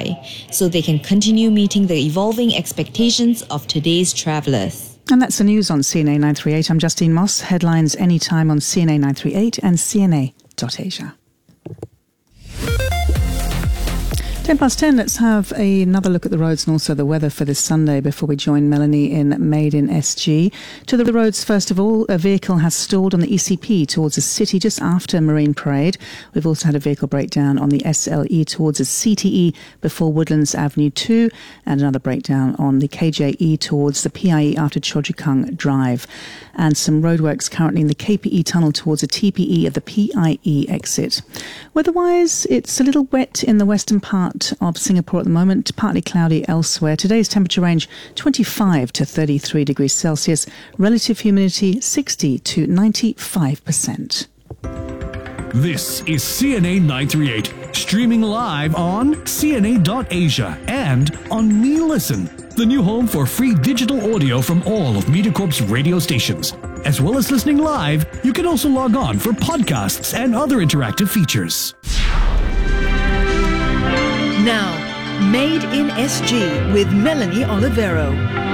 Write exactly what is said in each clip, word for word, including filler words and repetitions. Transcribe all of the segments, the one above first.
by, so they can continue meeting the evolving expectations of today's travellers. And that's the news on C N A nine thirty-eight. I'm Justine Moss. Headlines anytime on C N A nine thirty-eight and C N A dot asia. ten past ten, let's have another look at the roads and also the weather for this Sunday before we join Melanie in Made in S G. To the roads, first of all, a vehicle has stalled on the E C P towards the city just after Marine Parade. We've also had a vehicle breakdown on the S L E towards the C T E before Woodlands Avenue two, and another breakdown on the K J E towards the P I E after Choa Chu Kang Drive. And some roadworks currently in the K P E tunnel towards the T P E at the P I E exit. Weather-wise, it's a little wet in the western part of Singapore at the moment, partly cloudy elsewhere. Today's temperature range twenty-five to thirty-three degrees Celsius, relative humidity sixty to ninety-five percent. This is C N A nine thirty-eight, streaming live on C N A dot asia and on Me Listen, the new home for free digital audio from all of MediaCorp's radio stations. As well as listening live, you can also log on for podcasts and other interactive features. Now, Made in S G with Melanie Olivero.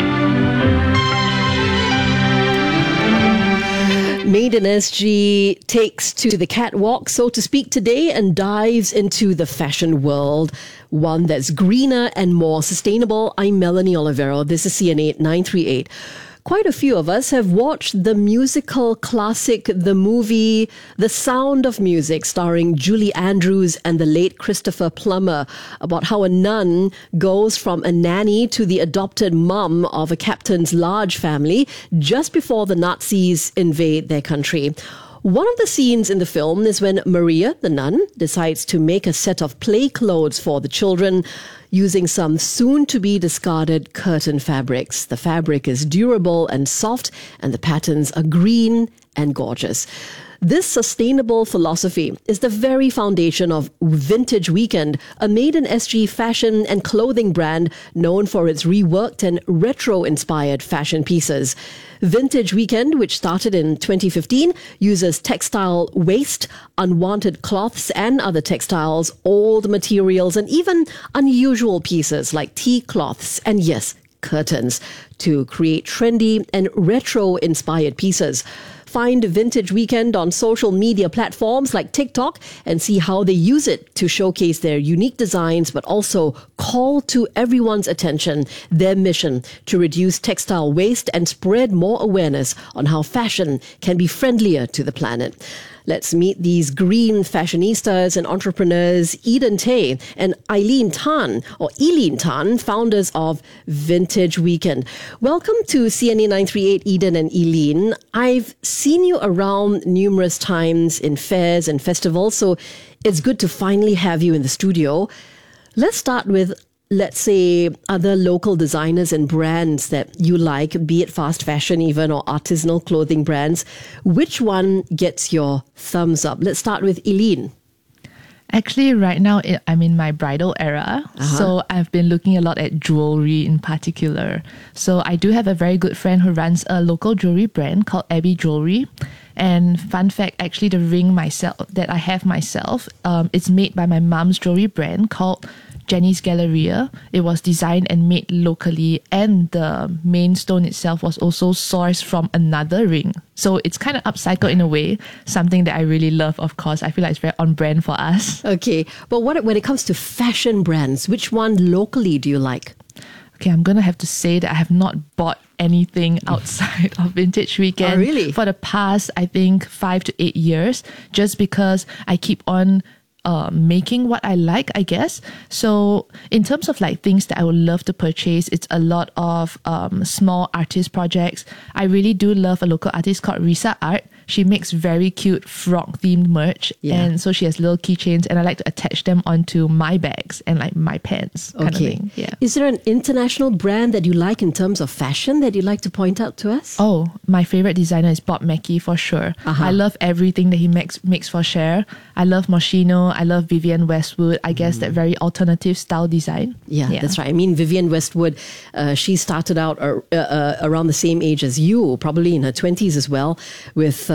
Made in S G takes to the catwalk, so to speak, today and dives into the fashion world, one that's greener and more sustainable. I'm Melanie Olivero. This is C N A nine thirty-eight. Quite a few of us have watched the musical classic, the movie The Sound of Music, starring Julie Andrews and the late Christopher Plummer, about how a nun goes from a nanny to the adopted mum of a captain's large family just before the Nazis invade their country. One of the scenes in the film is when Maria, the nun, decides to make a set of play clothes for the children using some soon-to-be discarded curtain fabrics. The fabric is durable and soft, and the patterns are green and gorgeous. This sustainable philosophy is the very foundation of Vintage Weekend, a Made in S G fashion and clothing brand known for its reworked and retro-inspired fashion pieces. Vintage Weekend, which started in twenty fifteen, uses textile waste, unwanted cloths and other textiles, old materials, and even unusual pieces like tea cloths and, yes, curtains to create trendy and retro-inspired pieces. Find Vintage Weekend on social media platforms like TikTok and see how they use it to showcase their unique designs, but also call to everyone's attention their mission to reduce textile waste and spread more awareness on how fashion can be friendlier to the planet. Let's meet these green fashionistas and entrepreneurs, Eden Tay and Eileen Tan, or Eileen Tan, founders of Vintage Weekend. Welcome to C N A nine thirty-eight, Eden and Eileen. I've seen you around numerous times in fairs and festivals, so it's good to finally have you in the studio. Let's start with, let's say, other local designers and brands that you like, be it fast fashion even or artisanal clothing brands. Which one gets your thumbs up? Let's start with Eileen. Actually, right now, I'm in my bridal era. Uh-huh. So I've been looking a lot at jewelry in particular. So I do have a very good friend who runs a local jewelry brand called Abbey Jewelry. And fun fact, actually, the ring myself that I have myself, um, it's made by my mom's jewelry brand called Jenny's Galleria. It was designed and made locally, and the main stone itself was also sourced from another ring. So it's kind of upcycled in a way, something that I really love, of course. I feel like it's very on brand for us. Okay, but what when it comes to fashion brands, which one locally do you like? Okay, I'm going to have to say that I have not bought anything outside of Vintage Weekend oh, really? for the past, I think, five to eight years, just because I keep on Uh, making what I like, I guess. So in terms of like things that I would love to purchase, it's a lot of um, small artist projects. I really do love a local artist called Risa Art. She makes very cute frog themed merch. Yeah. And so she has little keychains, and I like to attach them onto my bags and like my pants kind okay. of thing. Yeah. Is there an international brand that you like in terms of fashion that you'd like to point out to us? Oh, my favorite designer is Bob Mackie for sure. Uh-huh. I love everything that he makes, makes for Cher. I love Moschino. I love Vivienne Westwood. I guess mm. that very alternative style design. Yeah, yeah, that's right. I mean, Vivienne Westwood, uh, she started out uh, uh, around the same age as you, probably in her twenties as well, with uh,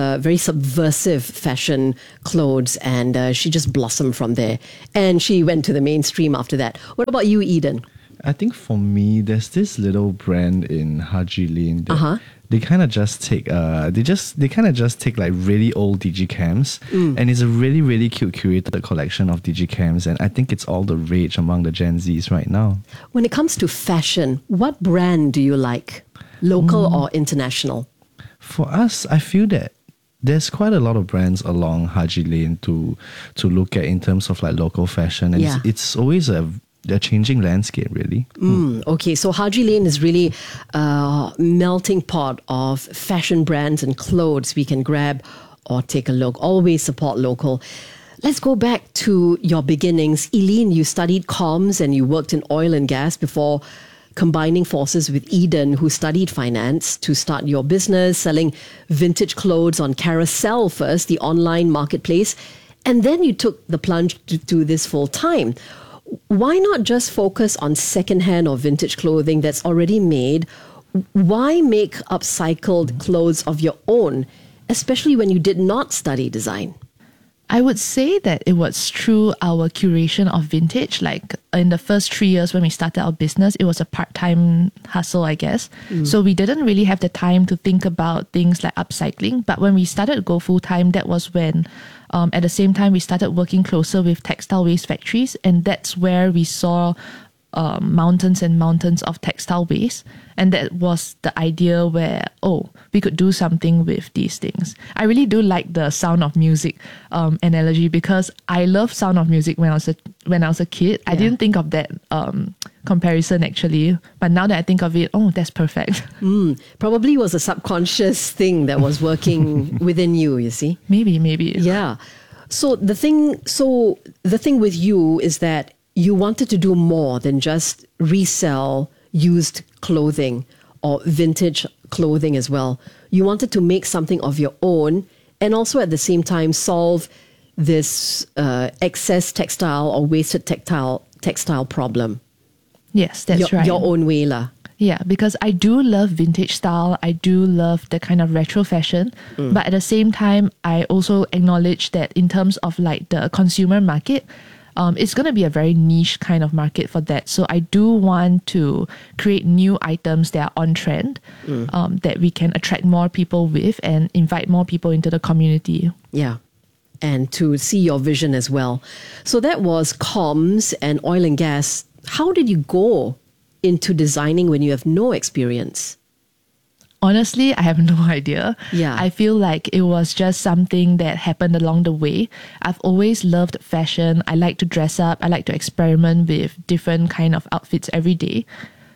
uh, very subversive fashion clothes, and uh, she just blossomed from there. And she went to the mainstream after that. What about you, Eden? I think for me, there's this little brand in Haji Lane that Uh-huh. they kind of just take, uh, they just they kind of just take like really old digicams, mm. and it's a really really cute curated collection of digicams, and I think it's all the rage among the Gen Zs right now. When it comes to fashion, what brand do you like, local mm. or international? For us, I feel that there's quite a lot of brands along Haji Lane to to look at in terms of like local fashion, and Yeah. it's, it's always a a changing landscape, really. Mm, okay, so Haji Lane is really a melting pot of fashion brands and clothes we can grab or take a look. Always support local. Let's go back to your beginnings. Eileen, you studied comms and you worked in oil and gas before combining forces with Eden, who studied finance, to start your business, selling vintage clothes on Carousel first, the online marketplace, and then you took the plunge to do this full time. Why not just focus on secondhand or vintage clothing that's already made? Why make upcycled clothes of your own, especially when you did not study design? I would say that it was through our curation of vintage. Like in the first three years when we started our business, it was a part-time hustle, I guess. Mm. So we didn't really have the time to think about things like upcycling. But when we started to go full-time, that was when um, at the same time we started working closer with textile waste factories. And that's where we saw um, mountains and mountains of textile waste. And that was the idea where, oh, we could do something with these things. I really do like the Sound of Music um, analogy, because I loved Sound of Music when I was a, when I was a kid. Yeah. I didn't think of that um, comparison actually. But now that I think of it, oh, that's perfect. Mm, probably was a subconscious thing that was working within you, you see? Maybe, maybe. Yeah. So the thing, so the thing with you is that you wanted to do more than just resell used clothing or vintage clothing as well. You wanted to make something of your own, and also at the same time solve this uh, excess textile or wasted textile textile problem. Yes, that's your, right. Your own way lah. Yeah, because I do love vintage style. I do love the kind of retro fashion. Mm. But at the same time, I also acknowledge that in terms of like the consumer market, Um, it's going to be a very niche kind of market for that. So I do want to create new items that are on trend, mm. um, that we can attract more people with and invite more people into the community. Yeah. And to see your vision as well. So that was comms and oil and gas. How did you go into designing when you have no experience? Honestly, I have no idea. Yeah. I feel like it was just something that happened along the way. I've always loved fashion. I like to dress up. I like to experiment with different kind of outfits every day.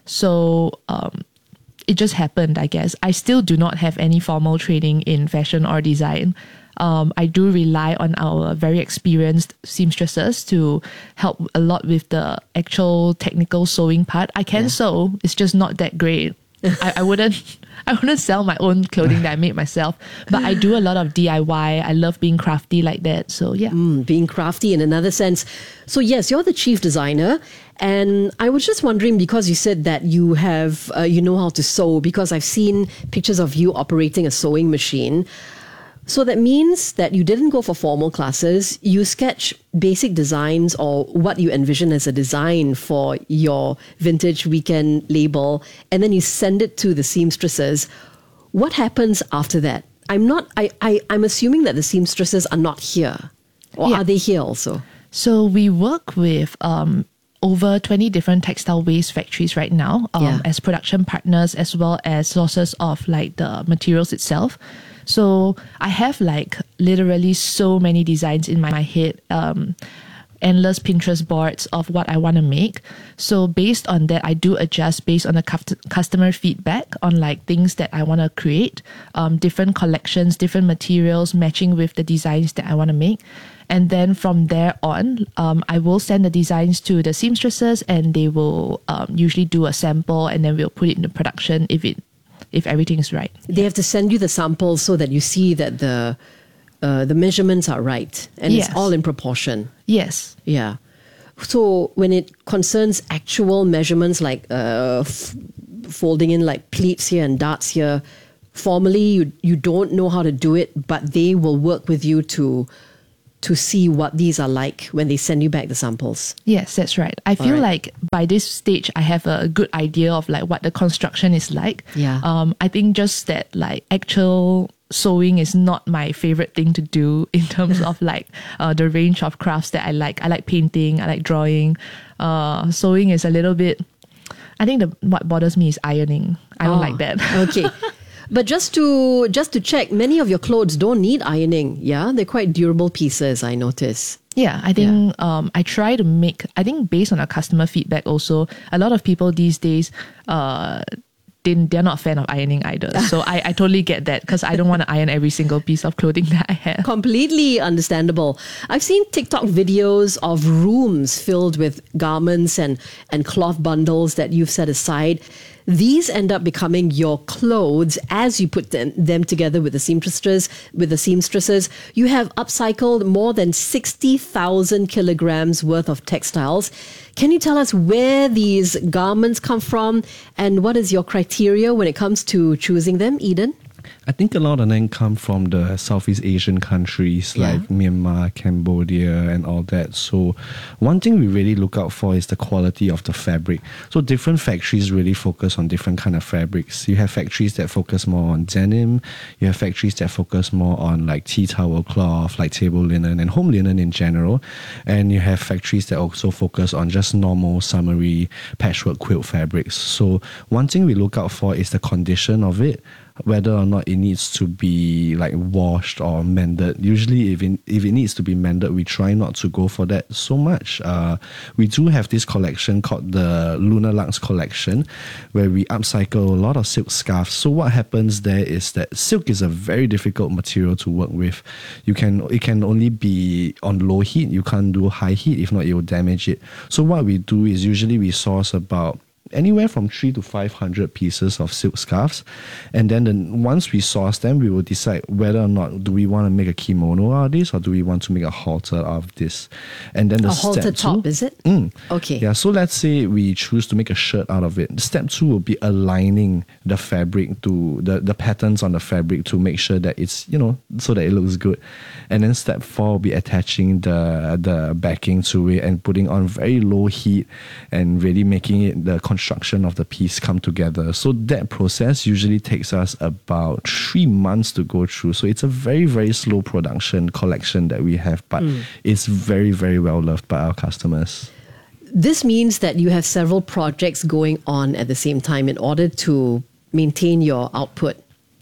So um, it just happened, I guess. I still do not have any formal training in fashion or design. Um, I do rely on our very experienced seamstresses to help a lot with the actual technical sewing part. I can yeah. sew. It's just not that great. I, I wouldn't I wouldn't sell my own clothing that I made myself, but I do a lot of D I Y. I love being crafty like that. So yeah. Mm, being crafty in another sense. So yes, you're the chief designer, and I was just wondering, because you said that you have uh, you know how to sew, because I've seen pictures of you operating a sewing machine. So that means that you didn't go for formal classes. You sketch basic designs or what you envision as a design for your vintage weekend label, and then you send it to the seamstresses. What happens after that? I'm not. I. I I'm assuming that the seamstresses are not here, or yeah. are they here also? So we work with um, over twenty different textile waste factories right now um, Yeah. as production partners, as well as sources of like the materials itself. So I have like literally so many designs in my head, um, endless Pinterest boards of what I want to make. So based on that, I do adjust based on the customer feedback on like things that I want to create, um, different collections, different materials matching with the designs that I want to make. And then from there on, um, I will send the designs to the seamstresses, and they will um, usually do a sample, and then we'll put it into production if it if everything is right. They have to send you the samples so that you see that the uh, the measurements are right, and Yes. it's all in proportion. Yes. Yeah. So when it concerns actual measurements, like uh, f- folding in like pleats here and darts here, formally you you don't know how to do it, but they will work with you to to see what these are like when they send you back the samples. Yes, that's right. I feel right. like by this stage, I have a good idea of like what the construction is like. Yeah. Um, I think just that like actual sewing is not my favorite thing to do in terms of like uh, the range of crafts that I like. I like painting, I like drawing. Uh, sewing is a little bit, I think the what bothers me is ironing. I don't Oh, like that. Okay. But just to just to check, many of your clothes don't need ironing. Yeah, they're quite durable pieces, I notice. Yeah, I think um, I try to make, I think based on our customer feedback also, a lot of people these days, uh, they, they're not a fan of ironing either. So I, I totally get that because I don't want to iron every single piece of clothing that I have. Completely understandable. I've seen TikTok videos of rooms filled with garments and, and cloth bundles that you've set aside. These end up becoming your clothes as you put them, them together with the seamstresses. With the seamstresses, you have upcycled more than sixty thousand kilograms worth of textiles. Can you tell us where these garments come from and what is your criteria when it comes to choosing them, Eden? I think a lot of them come from the Southeast Asian countries Yeah. like Myanmar, Cambodia, and all that. So, one thing we really look out for is the quality of the fabric. So, different factories really focus on different kind of fabrics. You have factories that focus more on denim. You have factories that focus more on like tea towel cloth, like table linen and home linen in general. And you have factories that also focus on just normal summery patchwork quilt fabrics. So, one thing we look out for is the condition of it, whether or not it needs to be like washed or mended. Usually if it, if it needs to be mended, we try not to go for that so much. Uh, we do have this collection called the Lunar Lux collection where we upcycle a lot of silk scarves. So what happens there is that silk is a very difficult material to work with. You can It can only be on low heat. You can't do high heat. If not, it will damage it. So what we do is usually we source about anywhere from three to five hundred pieces of silk scarves, and then the, once we source them, we will decide whether or not do we want to make a kimono out of this or do we want to make a halter out of this. And then the A halter step top, two, is it? Mm. Okay. Yeah, so let's say we choose to make a shirt out of it. Step two will be aligning the fabric to the, the patterns on the fabric to make sure that it's, you know, so that it looks good. And then step four will be attaching the the backing to it and putting on very low heat and really making it the construction of the piece come together. So that process usually takes us about three months to go through. So it's a very, very slow production collection that we have, but mm. it's very, very well loved by our customers. This means that you have several projects going on at the same time in order to maintain your output.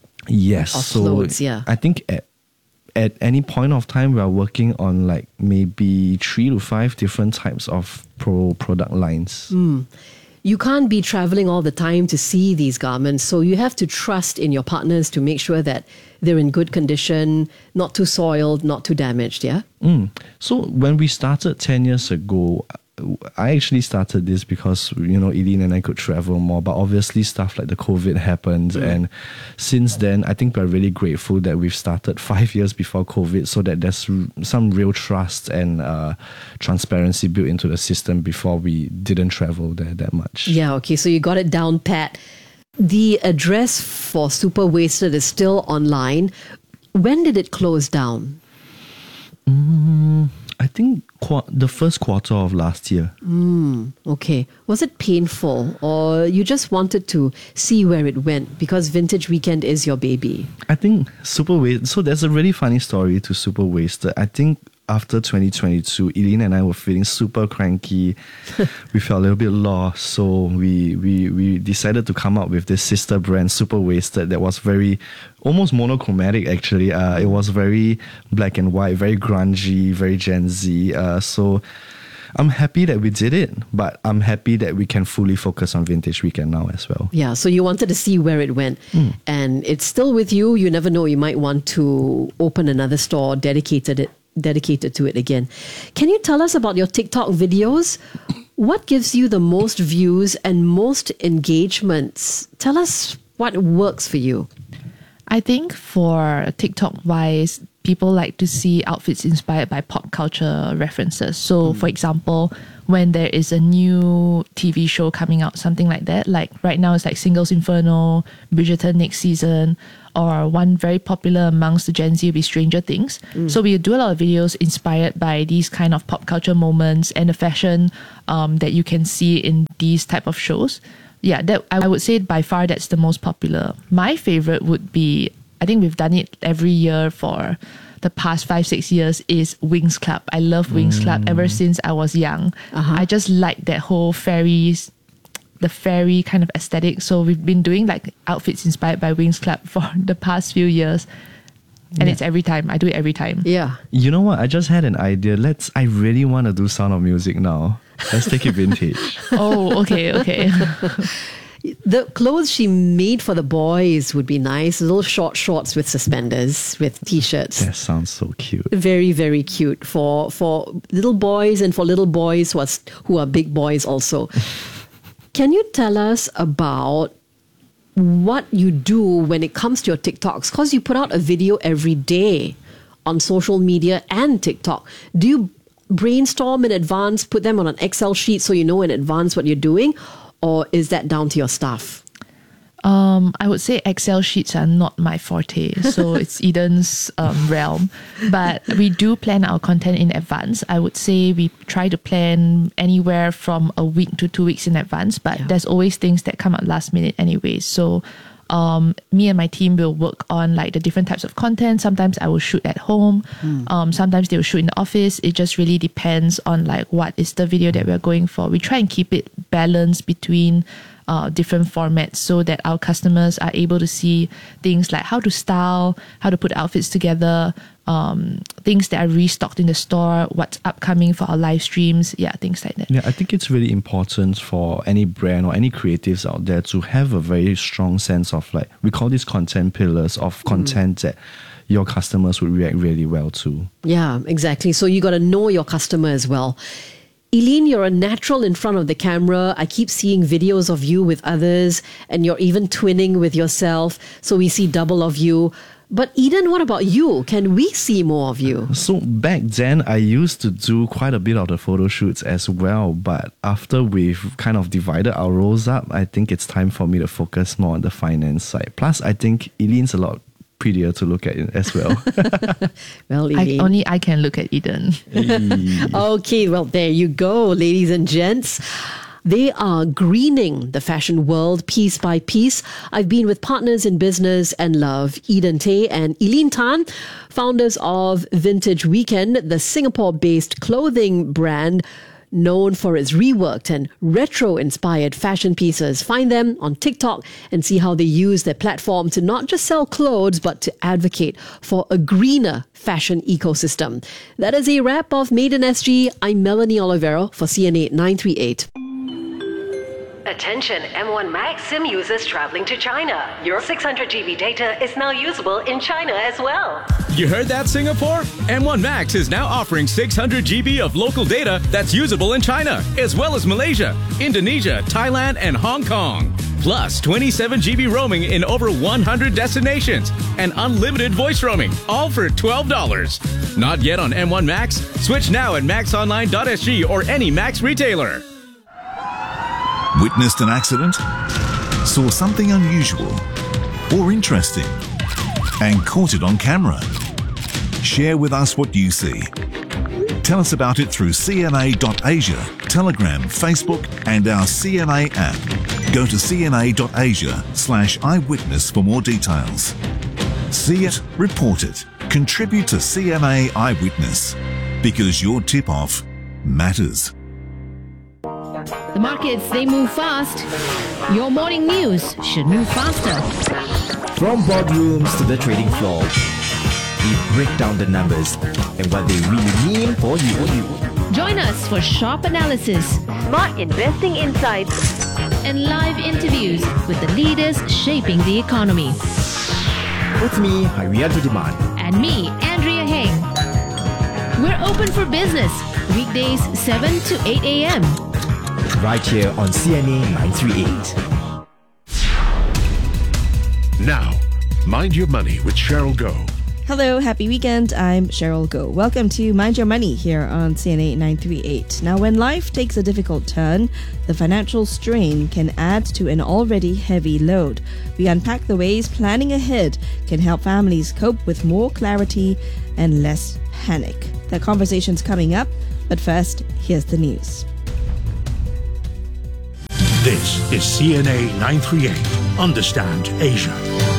Yes. Of so clothes, yeah. I think at at any point of time, we are working on like maybe three to five different types of pro product lines. Mm. You can't be traveling all the time to see these garments, so you have to trust in your partners to make sure that they're in good condition, not too soiled, not too damaged, yeah? Mm. So when we started ten years ago, I actually started this because, you know, Eileen and I could travel more, but obviously stuff like the COVID happened. Mm. And since then, I think we're really grateful that we've started five years before COVID so that there's some real trust and uh, transparency built into the system before we didn't travel there that much. Yeah, okay, so you got it down pat. The address for Super Wasted is still online. When did it close down? Mm, I think qu- the first quarter of last year. Mm, okay. Was it painful or you just wanted to see where it went because Vintage Weekend is your baby? I think Super Wasted. So there's a really funny story to Super Wasted. I think after twenty twenty-two, Eileen and I were feeling super cranky. We felt a little bit lost. So we, we, we decided to come up with this sister brand, Super Wasted, that was very, almost monochromatic actually. Uh, it was very black and white, very grungy, very Gen Z. Uh, so I'm happy that we did it, but I'm happy that we can fully focus on Vintage Weekend now as well. Yeah, so you wanted to see where it went. Mm. And it's still with you. You never know, you might want to open another store dedicated it. dedicated to it again. Can you tell us about your TikTok videos? What gives you the most views and most engagements? Tell us what works for you. I think for TikTok wise, people like to see outfits inspired by pop culture references. So, mm. for example, when there is a new T V show coming out, something like that. Like right now it's like Singles Inferno, Bridgerton next season, or one very popular amongst the Gen Z will be Stranger Things. Mm. So we do a lot of videos inspired by these kind of pop culture moments and the fashion um, that you can see in these type of shows. Yeah, that I would say by far that's the most popular. My favorite would be, I think we've done it every year for the past five, six years, is Winx Club. I love Winx mm. Club ever since I was young. Uh-huh. I just like that whole fairies, the fairy kind of aesthetic. So we've been doing like outfits inspired by Winx Club for the past few years. And yeah. it's every time. I do it every time. Yeah. You know what? I just had an idea. Let's, I really want to do Sound of Music now. Let's take it vintage. Oh, okay, okay. The clothes she made for the boys would be nice. Little short shorts with suspenders, with t-shirts. That sounds so cute. Very, very cute for for little boys and for little boys who are, who are big boys also. Can you tell us about what you do when it comes to your TikToks? Because you put out a video every day on social media and TikTok. Do you brainstorm in advance, put them on an Excel sheet so you know in advance what you're doing? Or is that down to your staff? Um, I would say Excel sheets are not my forte, so it's Eden's um, realm. But we do plan our content in advance. I would say we try to plan anywhere from a week to two weeks in advance, but yeah. there's always things that come up last minute anyway. So um, me and my team will work on like the different types of content. Sometimes I will shoot at home. Mm. Um, sometimes they will shoot in the office. It just really depends on like what is the video that we're going for. We try and keep it balanced between Uh, different formats so that our customers are able to see things like how to style, how to put outfits together, um, things that are restocked in the store, what's upcoming for our live streams, yeah, things like that. Yeah, I think it's really important for any brand or any creatives out there to have a very strong sense of like, we call these content pillars of content mm. that your customers would react really well to. Yeah, exactly. So you got to know your customer as well. Eileen, you're a natural in front of the camera. I keep seeing videos of you with others, and you're even twinning with yourself. So we see double of you. But Eden, what about you? Can we see more of you? So back then, I used to do quite a bit of the photo shoots as well. But after we've kind of divided our roles up, I think it's time for me to focus more on the finance side. Plus, I think Eileen's a lot prettier to look at as well. Well, I, only I can look at Eden. Okay, well, there you go, ladies and gents. They are greening the fashion world piece by piece. I've been with partners in business and love, Eden Tay and Eileen Tan, founders of Vintage Weekend, the Singapore-based clothing brand known for its reworked and retro-inspired fashion pieces. Find them on TikTok and see how they use their platform to not just sell clothes, but to advocate for a greener fashion ecosystem. That is a wrap of Made in S G. I'm Melanie Olivero for C N A nine three eight. Attention M one Max SIM users traveling to China. Your six hundred G B data is now usable in China as well. You heard that, Singapore? M one Max is now offering six hundred G B of local data that's usable in China, as well as Malaysia, Indonesia, Thailand, and Hong Kong. Plus twenty-seven G B roaming in over one hundred destinations and unlimited voice roaming, all for twelve dollars. Not yet on M one Max? Switch now at max online dot s g or any Max retailer. Witnessed an accident? Saw something unusual or interesting and caught it on camera? Share with us what you see. Tell us about it through C N A dot asia, Telegram, Facebook and our C N A app. Go to C N A dot asia slash eyewitness for more details. See it, report it, contribute to C N A Eyewitness, because your tip-off matters. The markets, they move fast. Your morning news should move faster. From boardrooms to the trading floor, we break down the numbers and what they really mean for you. Join us for sharp analysis, smart investing insights, and live interviews with the leaders shaping the economy. With me, Harianto Demand. And me, Andrea Heng. We're open for business, weekdays seven to eight a.m. right here on C N A nine three eight. Now, Mind Your Money with Cheryl Goh. Hello, happy weekend. I'm Cheryl Goh. Welcome to Mind Your Money here on C N A nine three eight. Now, when life takes a difficult turn, the financial strain can add to an already heavy load. We unpack the ways planning ahead can help families cope with more clarity and less panic. That conversation's coming up, but first, here's the news. This is C N A nine three eight. Understand Asia.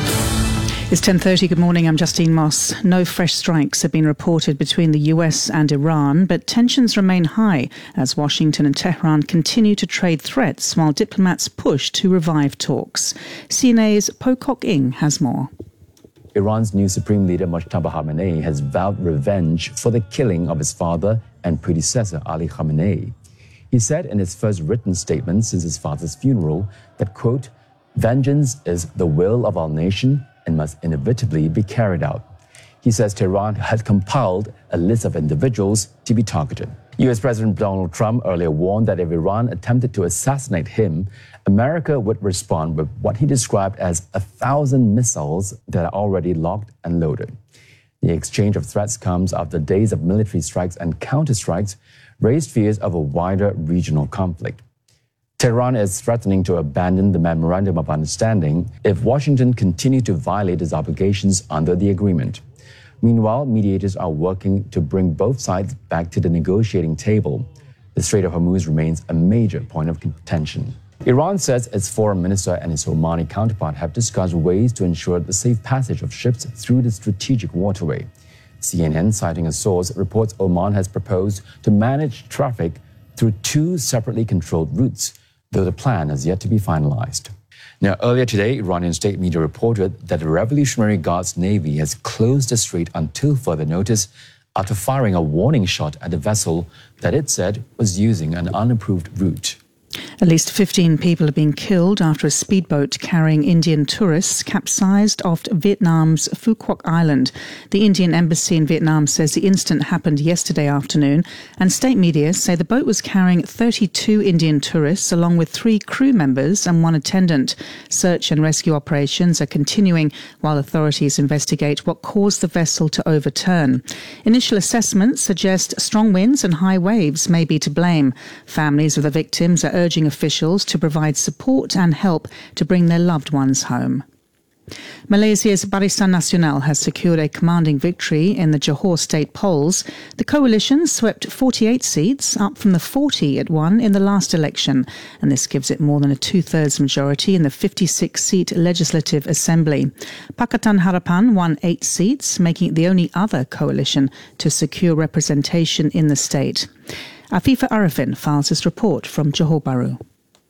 It's ten thirty. Good morning. I'm Justine Moss. No fresh strikes have been reported between the U S and Iran, but tensions remain high as Washington and Tehran continue to trade threats while diplomats push to revive talks. C N A's Pocock Ing has more. Iran's new Supreme Leader Mojtaba Khamenei has vowed revenge for the killing of his father and predecessor Ali Khamenei. He said in his first written statement since his father's funeral that, quote, "Vengeance is the will of our nation and must inevitably be carried out." He says Tehran had compiled a list of individuals to be targeted. U S President Donald Trump earlier warned that if Iran attempted to assassinate him, America would respond with what he described as a thousand missiles that are already locked and loaded. The exchange of threats comes after days of military strikes and counterstrikes raised fears of a wider regional conflict. Tehran is threatening to abandon the Memorandum of Understanding if Washington continues to violate its obligations under the agreement. Meanwhile, mediators are working to bring both sides back to the negotiating table. The Strait of Hormuz remains a major point of contention. Iran says its foreign minister and its Omani counterpart have discussed ways to ensure the safe passage of ships through the strategic waterway. C N N, citing a source, reports Oman has proposed to manage traffic through two separately controlled routes, though the plan has yet to be finalized. Now, earlier today, Iranian state media reported that the Revolutionary Guards Navy has closed the strait until further notice after firing a warning shot at a vessel that it said was using an unapproved route. At least fifteen people have been killed after a speedboat carrying Indian tourists capsized off Vietnam's Phu Quoc Island. The Indian embassy in Vietnam says the incident happened yesterday afternoon, and state media say the boat was carrying thirty-two Indian tourists along with three crew members and one attendant. Search and rescue operations are continuing while authorities investigate what caused the vessel to overturn. Initial assessments suggest strong winds and high waves may be to blame. Families of the victims are urging officials to provide support and help to bring their loved ones home. Malaysia's Barisan Nasional has secured a commanding victory in the Johor state polls. The coalition swept forty-eight seats, up from the forty it won in the last election, and this gives it more than a two-thirds majority in the fifty-six seat Legislative Assembly. Pakatan Harapan won eight seats, making it the only other coalition to secure representation in the state. Afifa Arifin files this report from Johor Bahru.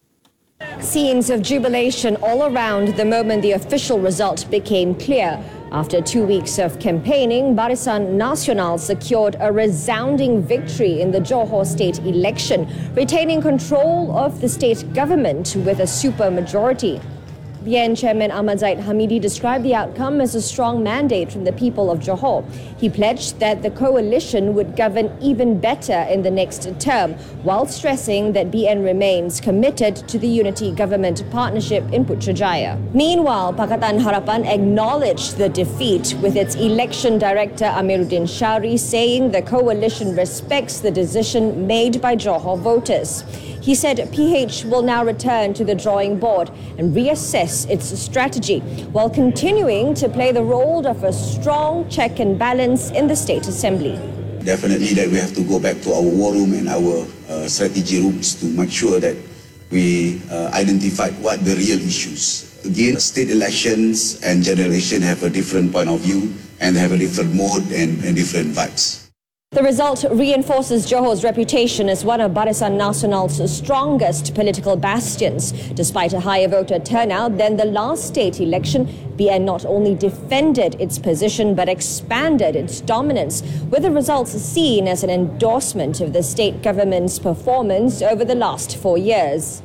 Scenes of jubilation all around the moment the official result became clear. After two weeks of campaigning, Barisan Nasional secured a resounding victory in the Johor state election, retaining control of the state government with a supermajority. B N Chairman Ahmad Zaid Hamidi described the outcome as a strong mandate from the people of Johor. He pledged that the coalition would govern even better in the next term, while stressing that B N remains committed to the unity government partnership in Putrajaya. Meanwhile, Pakatan Harapan acknowledged the defeat, with its election director Amiruddin Shari saying the coalition respects the decision made by Johor voters. He said P H will now return to the drawing board and reassess its strategy, while continuing to play the role of a strong check and balance in the State Assembly. Definitely that we have to go back to our war room and our uh, strategy rooms to make sure that we uh, identify what the real issues. Again, state elections and general election have a different point of view and have a different mode and, and different vibes. The result reinforces Johor's reputation as one of Barisan Nasional's strongest political bastions. Despite a higher voter turnout than the last state election, B N not only defended its position but expanded its dominance, with the results seen as an endorsement of the state government's performance over the last four years.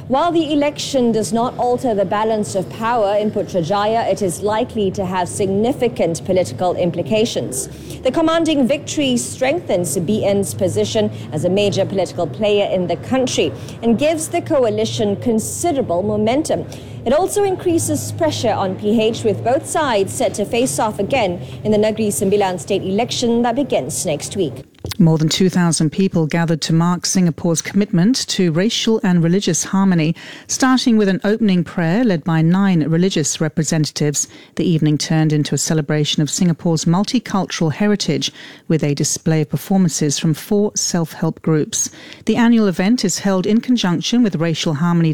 While the election does not alter the balance of power in Putrajaya, it is likely to have significant political implications. The commanding victory strengthens B N's position as a major political player in the country and gives the coalition considerable momentum. It also increases pressure on P H, with both sides set to face off again in the Negeri Sembilan state election that begins next week. More than two thousand people gathered to mark Singapore's commitment to racial and religious harmony, starting with an opening prayer led by nine religious representatives. The evening turned into a celebration of Singapore's multicultural heritage with a display of performances from four self-help groups. The annual event is held in conjunction with Racial Harmony